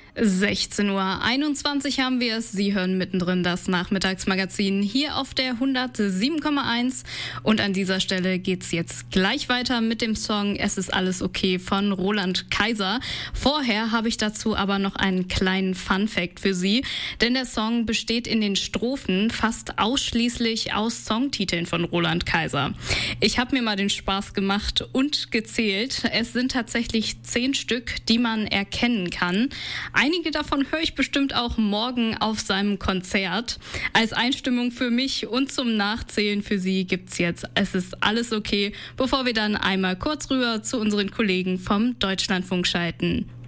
16:21 Uhr haben wir es. Sie hören mittendrin das Nachmittagsmagazin hier auf der 107,1. Und an dieser Stelle geht's jetzt gleich weiter mit dem Song Es ist alles okay von Roland Kaiser. Vorher habe ich dazu aber noch einen kleinen Funfact für Sie, denn der Song besteht in den Strophen fast ausschließlich aus Songtiteln von Roland Kaiser. Ich habe mir mal den Spaß gemacht und gezählt. Es sind tatsächlich 10 Stück, die man erkennen kann. Einige davon höre ich bestimmt auch morgen auf seinem Konzert. Als Einstimmung für mich und zum Nachzählen für Sie gibt's jetzt Es ist alles okay, bevor wir dann einmal kurz rüber zu unseren Kollegen vom Deutschlandfunk schalten.